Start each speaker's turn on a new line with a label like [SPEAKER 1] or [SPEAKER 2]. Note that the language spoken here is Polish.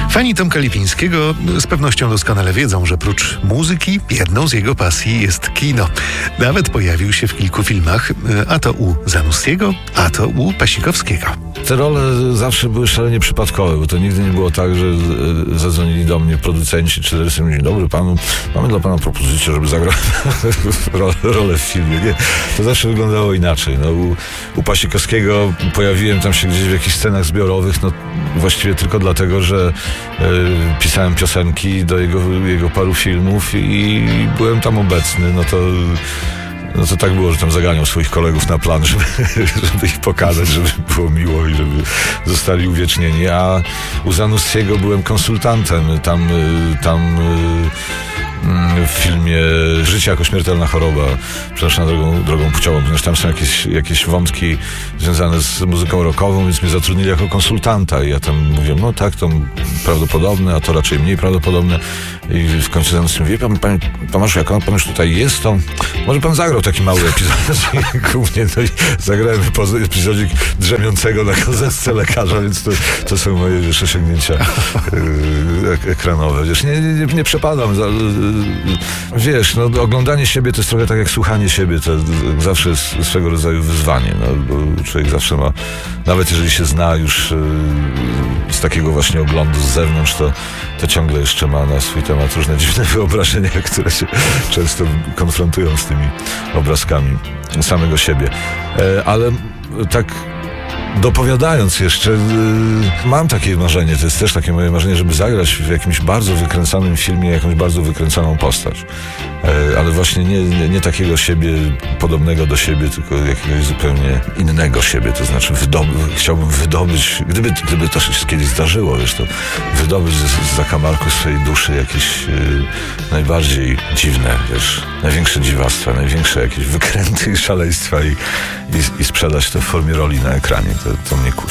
[SPEAKER 1] Fani Tomka Lipińskiego z pewnością doskonale wiedzą, że prócz muzyki jedną z jego pasji jest kino. Nawet pojawił się w kilku filmach, a to u Zanussiego, a to u Pasikowskiego.
[SPEAKER 2] Te role zawsze były szalenie przypadkowe, bo to nigdy nie było tak, że zadzwonili do mnie producenci czy reżyserzy: dzień dobry panu, mamy dla pana propozycję, żeby zagrał rolę w filmie. Nie, to zawsze wyglądało inaczej. No, u Pasikowskiego pojawiłem tam się gdzieś w jakichś scenach zbiorowych, no właściwie tylko dlatego, że pisałem piosenki do jego paru filmów i byłem tam obecny. No to tak było, że tam zaganiał swoich kolegów na plan, żeby ich pokazać, żeby było miło i żeby zostali uwiecznieni. A u Zanussiego byłem konsultantem. Tam w filmie Życie jako śmiertelna choroba, przepraszam, drogą płciową, ponieważ tam są jakieś wątki związane z muzyką rockową, więc mnie zatrudnili jako konsultanta i ja tam mówiłem, no tak, to prawdopodobne, a to raczej mniej prawdopodobne. I w końcu Zanussi mówi: panie Tomaszu, jak pan już tutaj jest, to może pan zagrał taki mały epizod głównie, no i zagrałem epizodzik drzemiącego na kozesce lekarza, więc to są moje osiągnięcia ekranowe. Wiesz, nie przepadam wiesz, no oglądanie siebie to jest trochę tak jak słuchanie siebie, to zawsze jest swego rodzaju wyzwanie, no, bo człowiek zawsze ma, nawet jeżeli się zna już z takiego właśnie oglądu z zewnątrz, to ciągle jeszcze ma na swój temat różne dziwne wyobrażenia, które się często konfrontują z tymi obrazkami samego siebie. Ale tak dopowiadając jeszcze, mam takie marzenie, to jest też takie moje marzenie, żeby zagrać w jakimś bardzo wykręconym filmie jakąś bardzo wykręconą postać. Ale właśnie nie takiego siebie podobnego do siebie, tylko jakiegoś zupełnie innego siebie. To znaczy chciałbym wydobyć, gdyby to się kiedyś zdarzyło, wiesz, to wydobyć z zakamarku swojej duszy jakieś najbardziej dziwne, wiesz, największe dziwactwa, największe jakieś wykręty i szaleństwa i sprzedać to w formie roli na ekranie. To mnie kusi.